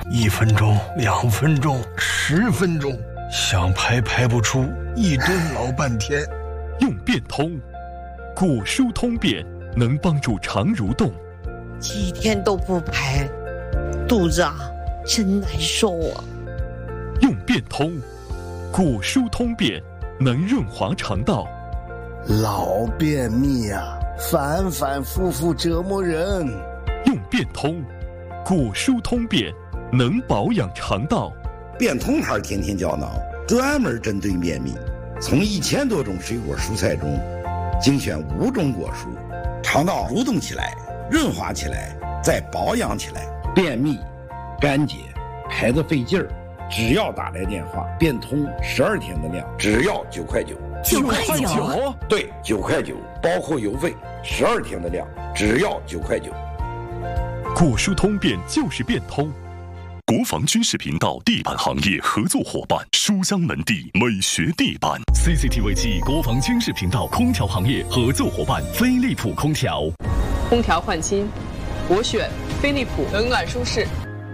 1分钟、2分钟、10分钟，想排不出，一顿老半天。 用变通，骨疏通便能帮助肠蠕动。 几天都不排，肚子真难受啊。 用变通，骨疏通便能润滑肠道。 老便秘反反复复折磨人。 用变通，骨疏通便能保养肠道。 变通牌天天胶囊专门针对便秘，从1000多种水果蔬菜中精选5种果蔬，肠道蠕动起来，润滑起来，再保养起来。便秘、干结、排得费劲儿，只要打来电话，变通12天的量，只要9块9。 9块9？ 对，9块9，包括邮费，12天的量，只要9块9。 骨疏通便就是变通。国防军事频道地板行业合作伙伴书香门第美学地板 ，CCTV 暨国防军事频道空调行业合作伙伴飞利浦空调。 空调换新，我选飞利浦，冷暖舒适。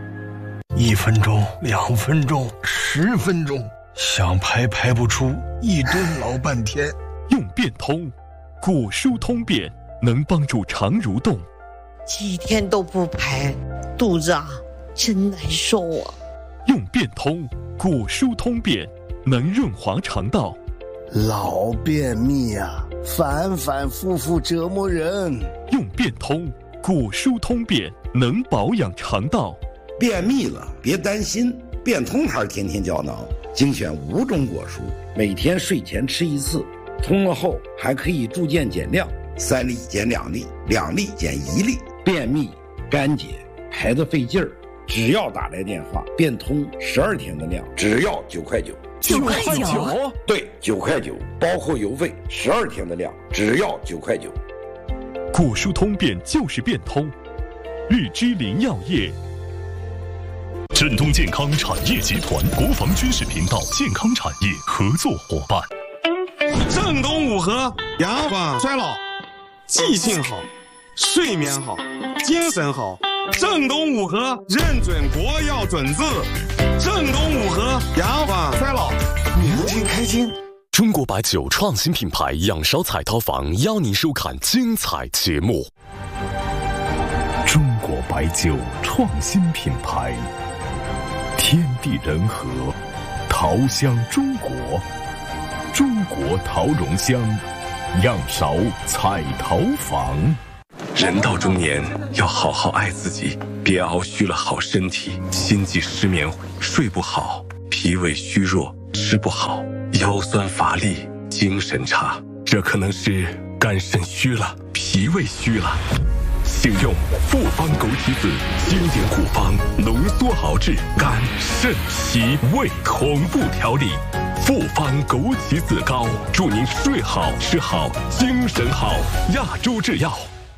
1分钟、2分钟、10分钟，想排不出，一顿老半天。 用变通，骨疏通便能帮助肠蠕动。 几天都不排，肚子真难受啊。 用变通，骨疏通便能润滑肠道。 老便秘反反复复折磨人。 用变通，骨疏通便能保养肠道。 便秘了别担心，变通牌天天胶囊精选5种果蔬，每天睡前吃1次，通了后还可以逐渐减量，3粒减2粒，2粒减1粒。便秘、干结、排得费劲儿，只要打来电话，变通12天的量，只要9块9。 9块9？ 对，9块9，包括邮费，12天的量，只要9块9。 骨疏通便就是变通。日之林药业。振东健康产业集团国防军事频道健康产业合作伙伴。 正东五合，延缓衰老，记性好，睡眠好，精神好。正东五合认准国药准字，正东五合延缓衰老，年轻开心。 中国白酒创新品牌仰韶彩陶坊邀您收看精彩节目。 中国白酒创新品牌，天地人和，陶香中国，中国陶容香，仰韶彩陶坊。 人到中年，要好好爱自己，别熬虚了好身体，心悸失眠，睡不好，脾胃虚弱，吃不好，腰酸乏力，精神差，这可能是肝肾虚了，脾胃虚了。请用复方枸杞子经典护方浓缩熬制肝肾脾胃同步调理，复方枸杞子膏，祝您睡好吃好精神好。亚洲制药。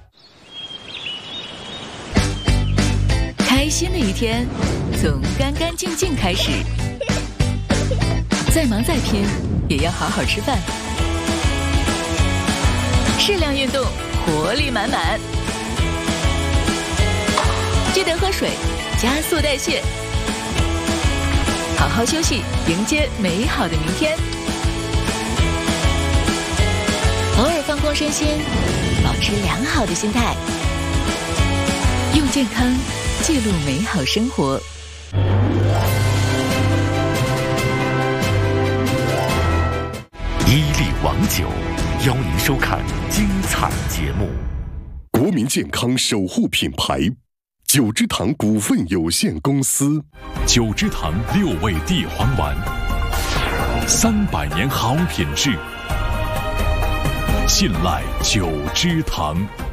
开心的一天从干干净净开始，再忙再拼也要好好吃饭，适量运动，活力满满。记得喝水，加速代谢，好好休息，迎接美好的明天。偶尔放空身心，保持良好的心态，用健康记录美好生活。 伊利王酒邀您收看精彩节目。 国民健康守护品牌九芝堂股份有限公司， 九芝堂6味地黄丸，300年好品质，信赖九芝堂。